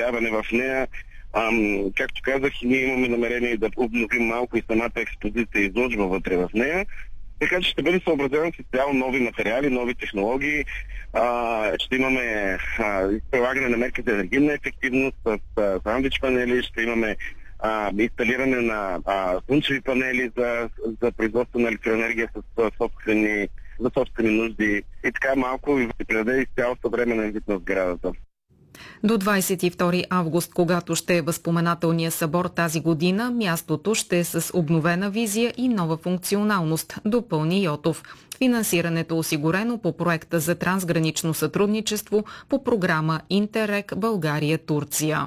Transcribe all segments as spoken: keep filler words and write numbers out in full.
разширяване в нея. Ам, както казах, ние имаме намерение да обновим малко и самата експозиция и изложба вътре в нея. Така че ще бъде съобразено с цяло нови материали, нови технологии. А, ще имаме а, прилагане на мерки за енергийна ефективност с а, сандвич панели, ще имаме а, инсталиране на а, слънчеви панели за, за производство на електроенергия с а, собствени, за собствени нужди. И така малко ви придаде изцяло съвременен вид на сградата. До двадесет и втори август, когато ще е възпоменателния събор тази година, мястото ще е с обновена визия и нова функционалност, допълни Йотов. Финансирането е осигурено по проекта за трансгранично сътрудничество по програма Интерек България-Турция.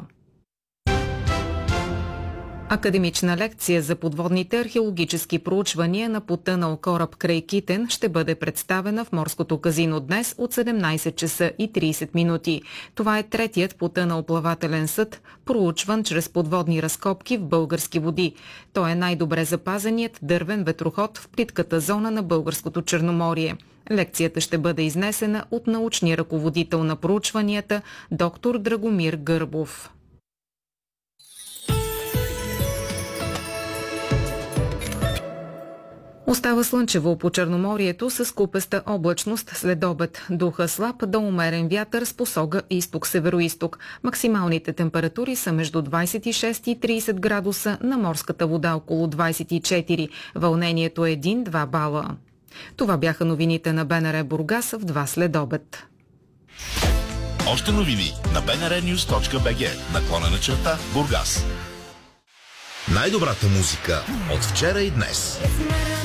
Академична лекция за подводните археологически проучвания на потънал кораб край Китен ще бъде представена в Морското казино днес от седемнадесет часа и тридесет минути. Това е третият потънал плавателен съд, проучван чрез подводни разкопки в български води. Той е най-добре запазеният дървен ветроход в плитката зона на българското Черноморие. Лекцията ще бъде изнесена от научния ръководител на проучванията доктор Драгомир Гърбов. Остава слънчево по Черноморието с купеста облачност след обед. Духа слаб до умерен вятър с посока изток-североизток. Максималните температури са между двадесет и шест и тридесет градуса, на морската вода около двадесет и четири. Вълнението е един-два бала. Това бяха новините на БНР Бургас в два след обед. Още новини на би ен ар нюз точка би джи, наклонена черта Бургас. Най-добрата музика от вчера и днес.